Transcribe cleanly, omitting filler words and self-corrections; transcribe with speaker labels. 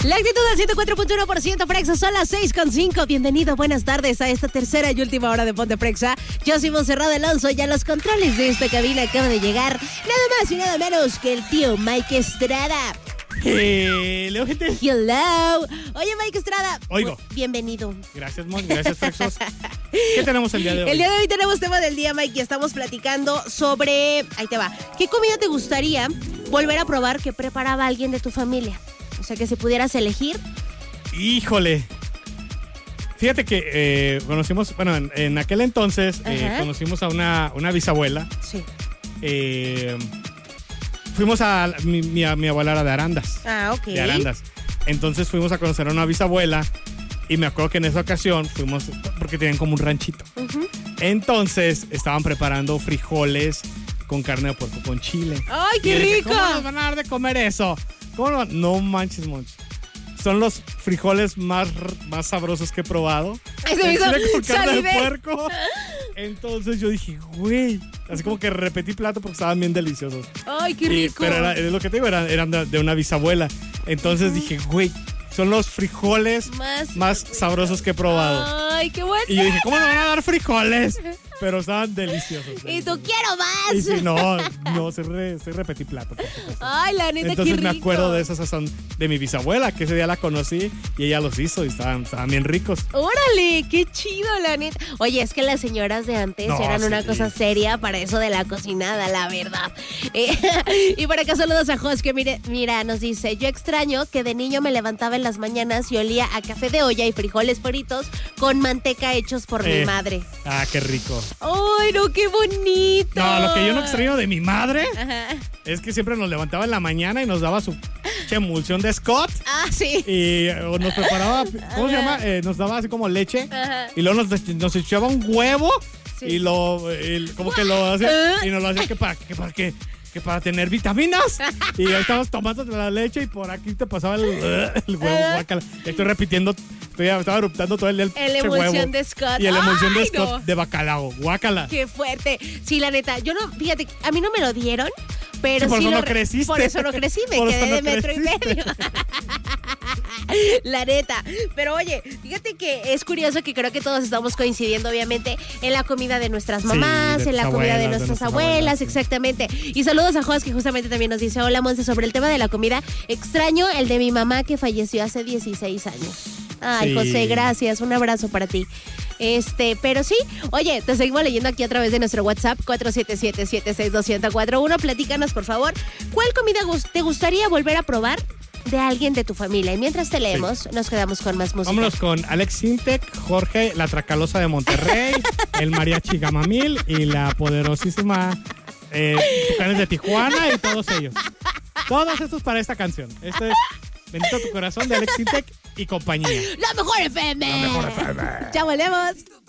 Speaker 1: La actitud del 104.1% Frexa, son las 6:05. Bienvenido, buenas tardes a esta tercera y última hora de Ponte Frexa. Yo soy Monserrat Alonso y a los controles de esta cabina acaba de llegar nada más y nada menos que el tío Mike Estrada.
Speaker 2: Hello, gente.
Speaker 1: Hello. Oye, Mike Estrada.
Speaker 2: Oigo.
Speaker 1: Bienvenido.
Speaker 2: Gracias, Mon. Gracias, Frexos. ¿Qué tenemos el día de hoy?
Speaker 1: El día de hoy tenemos tema del día, Mike, y estamos platicando sobre... Ahí te va. ¿Qué comida te gustaría volver a probar que preparaba alguien de tu familia? O sea, que si pudieras elegir.
Speaker 2: Híjole. Fíjate que conocimos... Bueno, en aquel entonces conocimos a una bisabuela.
Speaker 1: Sí.
Speaker 2: Fuimos a... Mi abuela era de Arandas.
Speaker 1: Ah, ok.
Speaker 2: De Arandas. Entonces fuimos a conocer a una bisabuela. Y me acuerdo que en esa ocasión fuimos... Porque tenían como un ranchito. Entonces estaban preparando frijoles con carne de puerco con chile.
Speaker 1: ¡Ay, qué rico!
Speaker 2: ¿Cómo nos van a dar de comer eso? ¿Cómo no manches, Monch? Son los frijoles más sabrosos que he probado.
Speaker 1: Eso me hizo
Speaker 2: con carne de
Speaker 1: salivar.
Speaker 2: puerco. Entonces yo dije, güey. Así como que repetí plato porque estaban bien deliciosos.
Speaker 1: ¡Ay, qué rico!
Speaker 2: Pero es lo que te digo, eran de una bisabuela. Entonces dije, güey, son los frijoles más sabrosos que he probado.
Speaker 1: ¡Ay, qué bueno!
Speaker 2: Y yo dije, ¿cómo nos van a dar frijoles? Pero estaban deliciosos.
Speaker 1: ¡Y tú quiero más!
Speaker 2: Y sí, soy repetí plato. Por supuesto.
Speaker 1: ¡Ay, la neta,
Speaker 2: Entonces
Speaker 1: qué rico!
Speaker 2: me acuerdo de esa sazón de mi bisabuela, que ese día la conocí y ella los hizo y estaban bien ricos.
Speaker 1: ¡Órale! ¡Qué chido, la neta! Oye, es que las señoras de antes eran una
Speaker 2: sí.
Speaker 1: cosa seria para eso de la cocinada, la verdad. Y por acá saludos a Jos, que mira, nos dice: yo extraño que de niño me levantaba en las mañanas y olía a café de olla y frijoles fritos con manteca hechos por mi madre.
Speaker 2: Ah, qué rico.
Speaker 1: ¡Ay, no, qué bonito!
Speaker 2: No, lo que yo no extraño de mi madre
Speaker 1: Ajá.
Speaker 2: es que siempre nos levantaba en la mañana y nos daba su emulsión de Scott.
Speaker 1: Ah, sí.
Speaker 2: Y nos preparaba, ¿cómo se llama? Nos daba así como leche.
Speaker 1: Ajá.
Speaker 2: Y luego nos echaba un huevo.
Speaker 1: Sí.
Speaker 2: Y como que lo hacía. Y nos lo hacía que para tener vitaminas. Y ahí estabas tomando la leche y por aquí te pasaba el huevo. Guácala. Estoy repitiendo. Estaba eruptando todo el día el
Speaker 1: emulsión
Speaker 2: huevo.
Speaker 1: de Scott.
Speaker 2: Y la emulsión de
Speaker 1: ¡Ay,
Speaker 2: Scott
Speaker 1: no!
Speaker 2: de bacalao. Guácala.
Speaker 1: ¡Qué fuerte! Sí, la neta, yo no, fíjate, a mí no me lo dieron, pero
Speaker 2: Sí, por
Speaker 1: sí
Speaker 2: eso
Speaker 1: lo
Speaker 2: no creciste.
Speaker 1: Por eso no crecí, me
Speaker 2: Por eso
Speaker 1: quedé
Speaker 2: no
Speaker 1: de metro
Speaker 2: creciste.
Speaker 1: y medio. La neta. Pero oye, fíjate que es curioso que creo que todos estamos coincidiendo, obviamente, en la comida de nuestras mamás,
Speaker 2: de
Speaker 1: en la
Speaker 2: tus
Speaker 1: comida de
Speaker 2: abuelas,
Speaker 1: nuestras
Speaker 2: nuestras
Speaker 1: abuelas,
Speaker 2: sí.
Speaker 1: exactamente. Y saludos a Jos, que justamente también nos dice: hola, Monse, sobre el tema de la comida, extraño el de mi mamá que falleció hace 16 años. Ay,
Speaker 2: Sí.
Speaker 1: José, gracias. Un abrazo para ti. Pero sí, oye, te seguimos leyendo aquí a través de nuestro WhatsApp 477-762-1041. Platícanos, por favor, ¿cuál comida te gustaría volver a probar de alguien de tu familia? Y mientras te leemos, nos quedamos con más música.
Speaker 2: Vámonos con Alex Sintek, Jorge, la Tracalosa de Monterrey, el Mariachi Gamamil y la poderosísima Tucanes de Tijuana y todos ellos. Todos estos para esta canción. Este es Bendito tu corazón de Alex Sintek y compañía.
Speaker 1: ¡La mejor FM!
Speaker 2: La mejor FM.
Speaker 1: Ya volvemos.